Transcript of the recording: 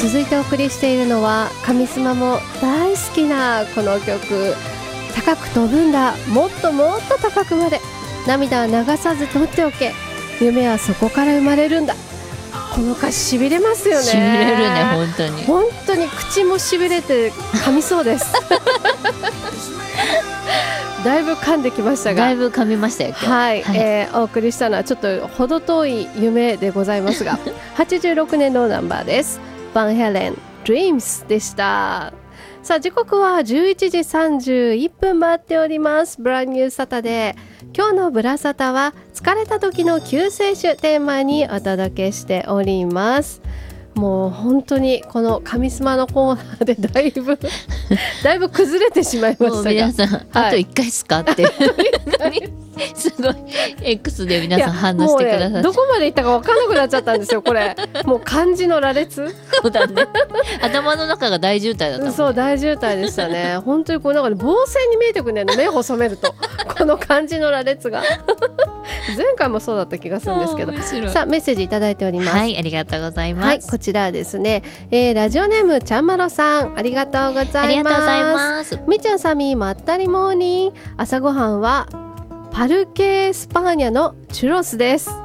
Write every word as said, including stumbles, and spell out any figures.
続いてお送りしているのは神スマも大好きなこの曲、高く飛ぶんだ、もっともっと高くまで、涙は流さず取っておけ、夢はそこから生まれるんだ。この歌詞しびれますよね。 しびれるね、本当に本当に口もしびれて噛みそうですだいぶ噛んできましたが、 だいぶ噛みましたよ今日。 はい、 はい、 えー、お送りしたのはちょっと程遠い夢でございますがはちじゅうろくねんのナンバーです。バンヘレン Dreams でした。さあ時刻はじゅういちじさんじゅういっぷん回っております。ブランニューサタデー、今日のブラサタは疲れた時の救世主テーマにお届けしております。もう本当にこの神スマのコーナーでだいぶだいぶ崩れてしまいましたが、 もう皆さん、はい、あといっかいですかってすごい X で皆さん反応してくださって、 ね、どこまでいったか分からなくなっちゃったんですよこれもう漢字の羅列そうだね頭の中が大渋滞だったもんね。 そう大渋滞でしたね本当にこうなんか棒線に見えてくるんだよね、目を細めるとこの漢字の羅列が前回もそうだった気がするんですけど、さあメッセージいただいております。 はい、ありがとうございます。 はい、こちらですね、えー、ラジオネームちゃんまろさん、ありがとうございます。 ありがとうございます。 みちゃんさみまったりモーニング、朝ごはんはパルケ・スパーニャのチュロスです。